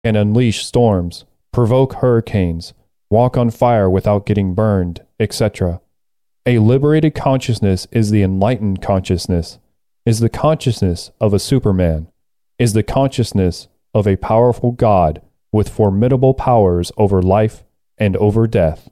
can unleash storms, provoke hurricanes, walk on fire without getting burned, etc. A liberated consciousness is the enlightened consciousness, is the consciousness of a Superman, is the consciousness of a powerful God with formidable powers over life and over death.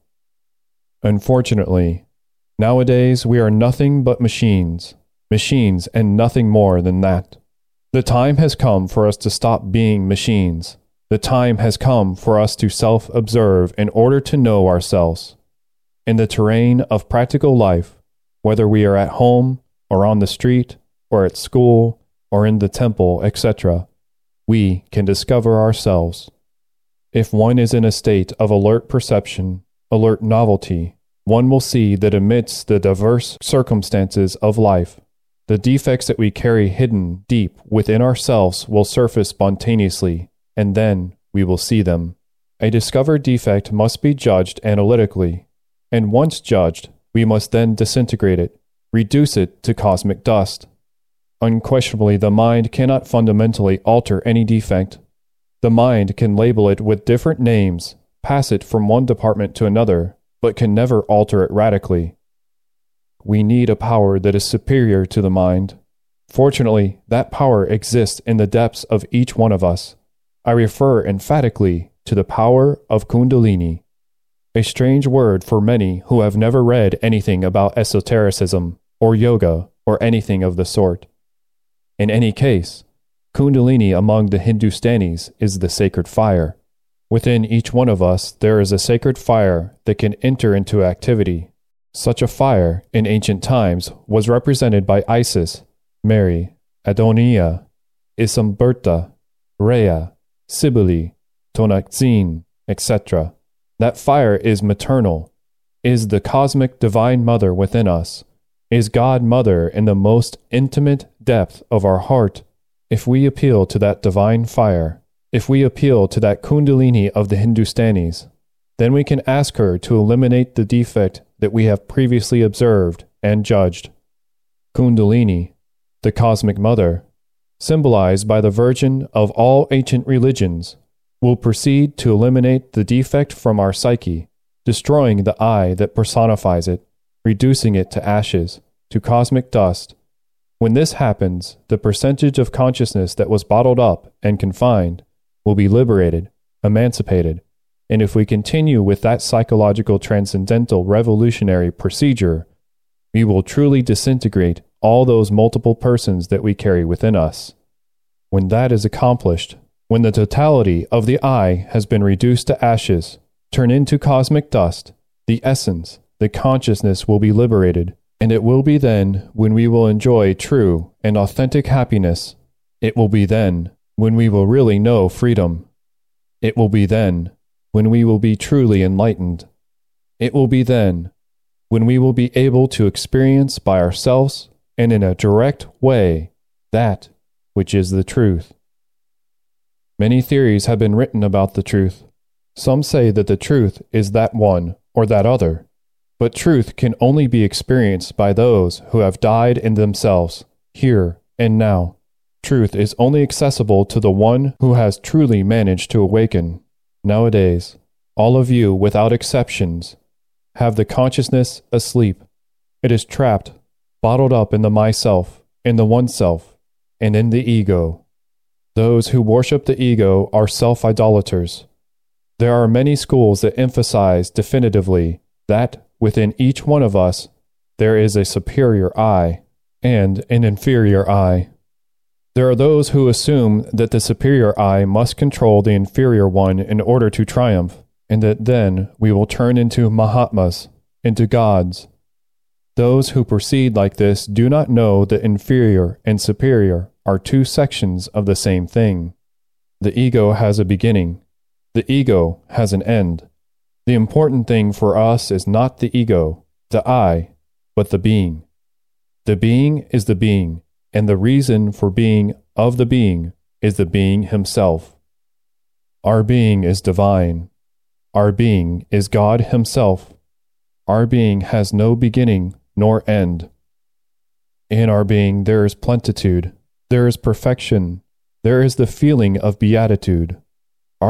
Unfortunately, nowadays we are nothing but machines and nothing more than that. The time has come for us to stop being machines. The time has come for us to self-observe in order to know ourselves. In the terrain of practical life, whether we are at home or on the street or at school or in the temple, etc., we can discover ourselves. If one is in a state of alert perception, alert novelty, one will see that amidst the diverse circumstances of life, the defects that we carry hidden deep within ourselves will surface spontaneously, and then we will see them. A discovered defect must be judged analytically, and once judged, we must then disintegrate it, reduce it to cosmic dust. Unquestionably, the mind cannot fundamentally alter any defect. The mind can label it with different names, pass it from one department to another, but can never alter it radically. We need a power that is superior to the mind. Fortunately, that power exists in the depths of each one of us. I refer emphatically to the power of Kundalini, a strange word for many who have never read anything about esotericism or yoga or anything of the sort. In any case, Kundalini among the Hindustanis is the sacred fire. Within each one of us there is a sacred fire that can enter into activity. Such a fire, in ancient times, was represented by Isis, Mary, Adonia, Isamberta, Rhea, Cybele, Tonantzin, etc. That fire is maternal, is the cosmic divine mother within us, is God Mother in the most intimate depth of our heart. If we appeal to that divine fire, if we appeal to that Kundalini of the Hindustanis, then we can ask her to eliminate the defect that we have previously observed and judged. Kundalini, the cosmic mother, symbolized by the Virgin of all ancient religions, will proceed to eliminate the defect from our psyche, destroying the I that personifies it, reducing it to ashes, to cosmic dust. When this happens, the percentage of consciousness that was bottled up and confined will be liberated, emancipated, and if we continue with that psychological transcendental revolutionary procedure, we will truly disintegrate all those multiple persons that we carry within us. When that is accomplished, when the totality of the I has been reduced to ashes, turned into cosmic dust, the essence, the consciousness will be liberated, and it will be then when we will enjoy true and authentic happiness. It will be then when we will really know freedom. It will be then when we will be truly enlightened. It will be then when we will be able to experience by ourselves and in a direct way that which is the truth. Many theories have been written about the truth. Some say that the truth is that one or that other, but truth can only be experienced by those who have died in themselves, here and now. Truth is only accessible to the one who has truly managed to awaken. Nowadays, all of you, without exceptions, have the consciousness asleep. It is trapped, bottled up in the myself, in the oneself, and in the ego. Those who worship the ego are self-idolaters. There are many schools that emphasize definitively that within each one of us there is a superior I and an inferior I. There are those who assume that the superior I must control the inferior one in order to triumph, and that then we will turn into Mahatmas, into gods. Those who proceed like this do not know that inferior and superior are two sections of the same thing. The ego has a beginning. The ego has an end. The important thing for us is not the ego, the I, but the being. The being is the being, and the reason for being of the being is the being himself. Our being is divine. Our being is God himself. Our being has no beginning nor end. In our being there is plenitude, there is perfection, there is the feeling of beatitude.